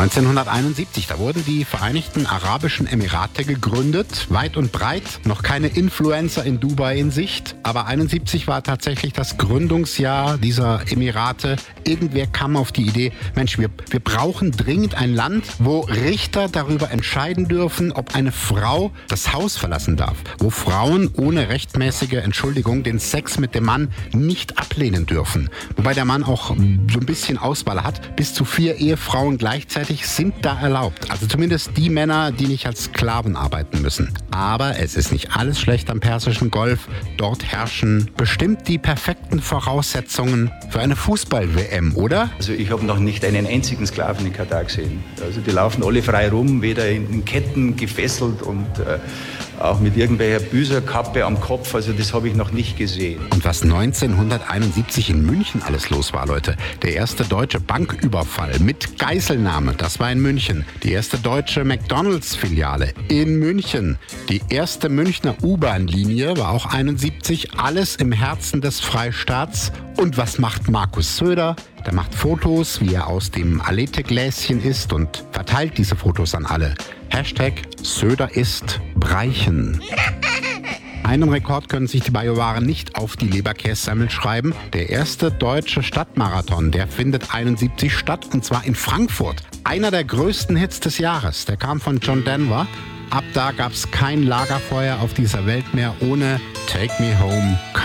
1971, da wurden die Vereinigten Arabischen Emirate gegründet. Weit und breit, noch keine Influencer in Dubai in Sicht. Aber 71 war tatsächlich das Gründungsjahr dieser Emirate. Irgendwer kam auf die Idee, Mensch, wir brauchen dringend ein Land, wo Richter darüber entscheiden dürfen, ob eine Frau das Haus verlassen darf. Wo Frauen ohne rechtmäßige Entschuldigung den Sex mit dem Mann nicht ablehnen dürfen. Wobei der Mann auch so ein bisschen Auswahl hat. Bis zu 4 Ehefrauen gleichzeitig sind da erlaubt. Also zumindest die Männer, die nicht als Sklaven arbeiten müssen. Aber es ist nicht alles schlecht am Persischen Golf. Dort herrschen bestimmt die perfekten Voraussetzungen für eine Fußball-WM, oder? Also ich habe noch nicht einen einzigen Sklaven in Katar gesehen. Also die laufen alle frei rum, weder in Ketten gefesselt und auch mit irgendwelcher Büßerkappe am Kopf. Also das habe ich noch nicht gesehen. Und was 1971 in München alles los war, Leute. Der erste deutsche Banküberfall mit Geiselnahme, das war in München. Die erste deutsche McDonalds-Filiale in München. Die erste Münchner U-Bahn-Linie war auch 71. Alles im Herzen des Freistaats. Und was macht Markus Söder? Der macht Fotos, wie er aus dem Alete-Gläschen isst und verteilt diese Fotos an alle. Hashtag Söder isst Breichen. Einen Rekord können sich die Bajuwaren nicht auf die Leberkässemmel schreiben. Der erste deutsche Stadtmarathon, der findet 71 statt, und zwar in Frankfurt. Einer der größten Hits des Jahres, der kam von John Denver. Ab da gab's kein Lagerfeuer auf dieser Welt mehr ohne Take Me Home.